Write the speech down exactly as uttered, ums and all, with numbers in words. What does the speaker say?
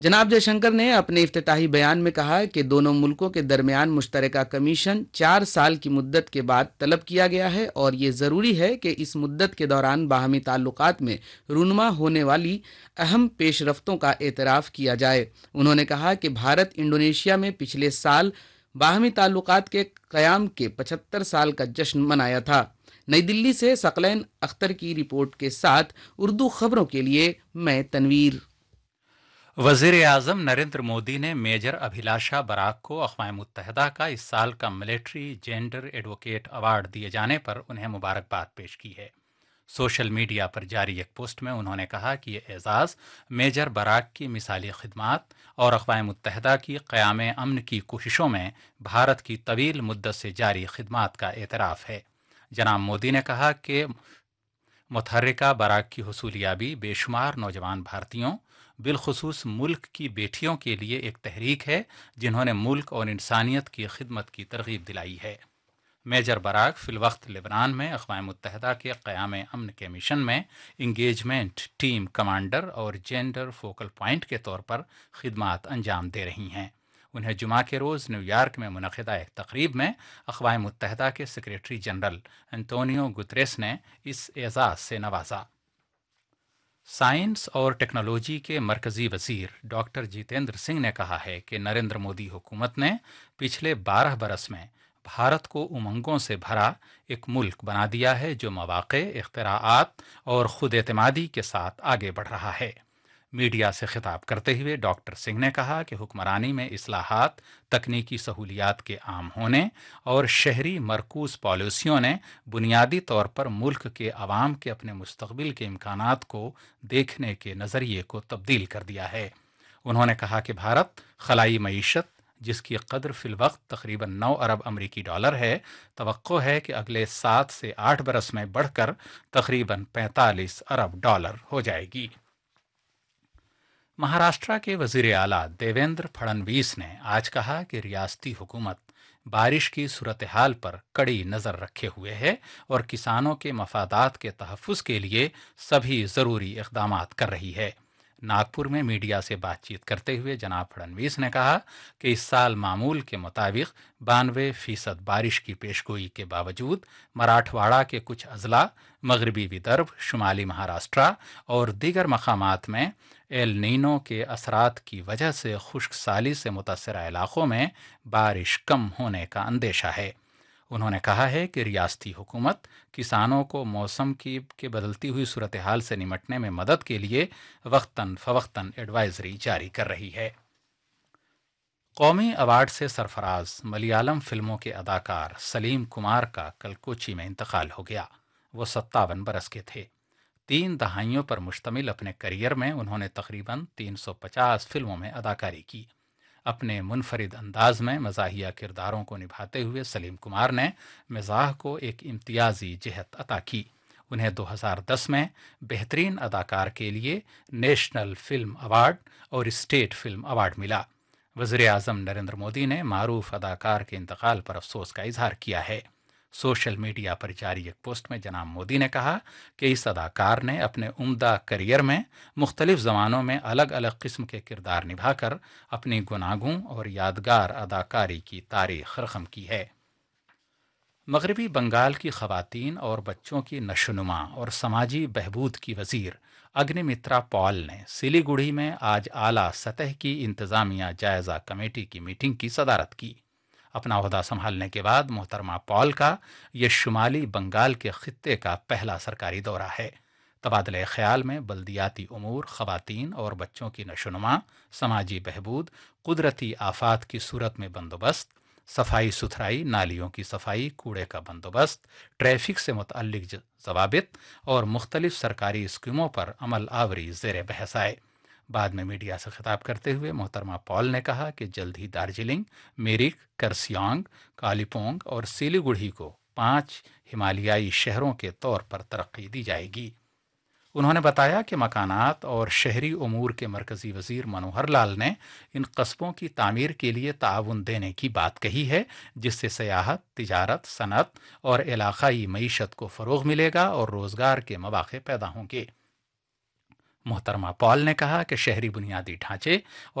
جناب جے شنکر نے اپنے افتتاحی بیان میں کہا کہ دونوں ملکوں کے درمیان مشترکہ کمیشن چار سال کی مدت کے بعد طلب کیا گیا ہے اور یہ ضروری ہے کہ اس مدت کے دوران باہمی تعلقات میں رونما ہونے والی اہم پیش رفتوں کا اعتراف کیا جائے۔ انہوں نے کہا کہ بھارت انڈونیشیا میں پچھلے سال باہمی تعلقات کے قیام کے پچہتر سال کا جشن منایا تھا۔ نئی دلی سے ثقلین اختر کی رپورٹ کے ساتھ اردو خبروں کے لیے میں تنویر۔ وزیر اعظم نریندر مودی نے میجر ابھیلاشا براک کو اقوام متحدہ کا اس سال کا ملٹری جینڈر ایڈوکیٹ ایوارڈ دیے جانے پر انہیں مبارکباد پیش کی ہے۔ سوشل میڈیا پر جاری ایک پوسٹ میں انہوں نے کہا کہ یہ اعزاز میجر براک کی مثالی خدمات اور اقوام متحدہ کی قیام امن کی کوششوں میں بھارت کی طویل مدت سے جاری خدمات کا اعتراف ہے۔ جناب مودی نے کہا کہ متحرکہ براک کی حصولیابی بے شمار نوجوان بھارتیوں بالخصوص ملک کی بیٹیوں کے لیے ایک تحریک ہے جنہوں نے ملک اور انسانیت کی خدمت کی ترغیب دلائی ہے۔ میجر براک فی الوقت لبنان میں اقوام متحدہ کے قیام امن کے مشن میں انگیجمنٹ ٹیم کمانڈر اور جینڈر فوکل پوائنٹ کے طور پر خدمات انجام دے رہی ہیں۔ انہیں جمعہ کے روز نیو یارک میں منعقدہ ایک تقریب میں اقوام متحدہ کے سیکریٹری جنرل انتونیو گتریس نے اس اعزاز سے نوازا۔ سائنس اور ٹیکنالوجی کے مرکزی وزیر ڈاکٹر جتیندر سنگھ نے کہا ہے کہ نریندر مودی حکومت نے پچھلے بارہ برس میں بھارت کو امنگوں سے بھرا ایک ملک بنا دیا ہے جو مواقع، اختراعات اور خود اعتمادی کے ساتھ آگے بڑھ رہا ہے۔ میڈیا سے خطاب کرتے ہوئے ڈاکٹر سنگھ نے کہا کہ حکمرانی میں اصلاحات، تکنیکی سہولیات کے عام ہونے اور شہری مرکوز پالیسیوں نے بنیادی طور پر ملک کے عوام کے اپنے مستقبل کے امکانات کو دیکھنے کے نظریے کو تبدیل کر دیا ہے۔ انہوں نے کہا کہ بھارت خلائی معیشت، جس کی قدر فی الوقت تقریباً نو ارب امریکی ڈالر ہے، توقع ہے کہ اگلے سات سے آٹھ برس میں بڑھ کر تقریباً پینتالیس ارب ڈالر ہو جائے گی۔ مہاراشٹرا کے وزیر اعلیٰ دیویندر پھڑنویس نے آج کہا کہ ریاستی حکومت بارش کی صورتحال پر کڑی نظر رکھے ہوئے ہے اور کسانوں کے مفادات کے تحفظ کے لیے سبھی ضروری اقدامات کر رہی ہے۔ ناگپور میں میڈیا سے بات چیت کرتے ہوئے جناب پھڑنویس نے کہا کہ اس سال معمول کے مطابق بانوے فیصد بارش کی پیشگوئی کے باوجود مراٹھواڑہ کے کچھ اضلاع، مغربی ودربھ، شمالی مہاراشٹرا اور دیگر مقامات میں ایل نینو کے اثرات کی وجہ سے خشک سالی سے متاثرہ علاقوں میں بارش کم ہونے کا اندیشہ ہے۔ انہوں نے کہا ہے کہ ریاستی حکومت کسانوں کو موسم کی کے بدلتی ہوئی صورتحال سے نمٹنے میں مدد کے لیے وقتاً فوقتاً ایڈوائزری جاری کر رہی ہے۔ قومی ایوارڈ سے سرفراز ملیالم فلموں کے اداکار سلیم کمار کا کل کوچی میں انتقال ہو گیا۔ وہ ستاون برس کے تھے۔ تین دہائیوں پر مشتمل اپنے کیریئر میں انہوں نے تقریباً تین سو پچاس فلموں میں اداکاری کی۔ اپنے منفرد انداز میں مزاحیہ کرداروں کو نبھاتے ہوئے سلیم کمار نے مزاح کو ایک امتیازی جہت عطا کی۔ انہیں دو ہزار دس میں بہترین اداکار کے لیے نیشنل فلم ایوارڈ اور اسٹیٹ فلم ایوارڈ ملا۔ وزیر اعظم نریندر مودی نے معروف اداکار کے انتقال پر افسوس کا اظہار کیا ہے۔ سوشل میڈیا پر جاری ایک پوسٹ میں جناب مودی نے کہا کہ اس اداکار نے اپنے عمدہ کیریئر میں مختلف زمانوں میں الگ الگ قسم کے کردار نبھا کر اپنی گناگوں اور یادگار اداکاری کی تاریخ رقم کی ہے۔ مغربی بنگال کی خواتین اور بچوں کی نشوونما اور سماجی بہبود کی وزیر اگنی مترا پال نے سلی گوڑھی میں آج اعلیٰ سطح کی انتظامیہ جائزہ کمیٹی کی میٹنگ کی صدارت کی۔ اپنا عہدہ سنبھالنے کے بعد محترمہ پال کا یہ شمالی بنگال کے خطے کا پہلا سرکاری دورہ ہے۔ تبادلہ خیال میں بلدیاتی امور، خواتین اور بچوں کی نشوونما، سماجی بہبود، قدرتی آفات کی صورت میں بندوبست، صفائی ستھرائی، نالیوں کی صفائی، کوڑے کا بندوبست، ٹریفک سے متعلق ضوابط اور مختلف سرکاری اسکیموں پر عمل آوری زیر بحث آئے۔ بعد میں میڈیا سے خطاب کرتے ہوئے محترمہ پال نے کہا کہ جلد ہی دارجلنگ، میرک، کرسیانگ، کالیپونگ اور سیلی گوڑھی کو پانچ ہمالیائی شہروں کے طور پر ترقی دی جائے گی۔ انہوں نے بتایا کہ مکانات اور شہری امور کے مرکزی وزیر منوہر لال نے ان قصبوں کی تعمیر کے لیے تعاون دینے کی بات کہی ہے، جس سے سیاحت، تجارت، صنعت اور علاقائی معیشت کو فروغ ملے گا اور روزگار کے مواقع پیدا ہوں گے۔ मोहतरमा पॉल ने कहा कि शहरी बुनियादी ढांचे